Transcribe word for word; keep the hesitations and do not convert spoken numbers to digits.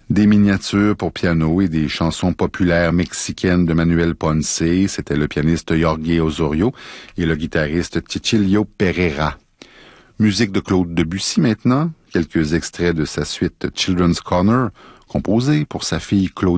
Des miniatures pour piano et des chansons populaires mexicaines de Manuel Ponce. C'était le pianiste Jorge Osorio et le guitariste Cecilio Pereira. Musique de Claude Debussy maintenant. Quelques extraits de sa suite Children's Corner, composée pour sa fille Claude